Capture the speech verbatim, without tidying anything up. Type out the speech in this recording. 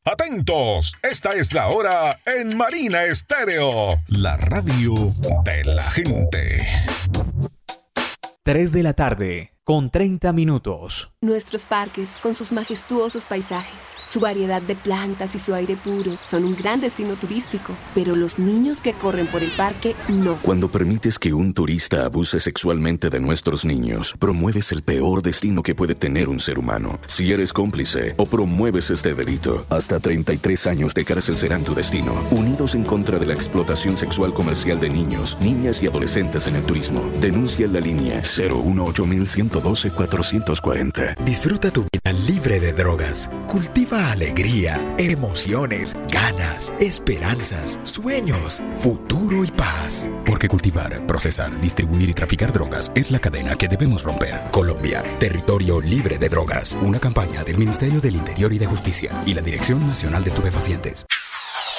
Atentos, esta es la hora en Marina Estéreo, la radio de la gente. tres de la tarde, con treinta minutos. Nuestros parques, con sus majestuosos paisajes, su variedad de plantas y su aire puro, son un gran destino turístico. Pero los niños que corren por el parque, no. Cuando permites que un turista abuse sexualmente de nuestros niños, promueves el peor destino que puede tener un ser humano. Si eres cómplice o promueves este delito, hasta treinta y tres años de cárcel serán tu destino. Unidos en contra de la explotación sexual comercial de niños, niñas y adolescentes en el turismo. Denuncia en la línea cero uno ocho uno uno dos cuatro cuatro cero. Disfruta tu vida libre de drogas. Cultiva alegría, emociones, ganas, esperanzas, sueños, futuro y paz. Porque cultivar, procesar, distribuir y traficar drogas es la cadena que debemos romper. Colombia, territorio libre de drogas. Una campaña del Ministerio del Interior y de Justicia y la Dirección Nacional de Estupefacientes.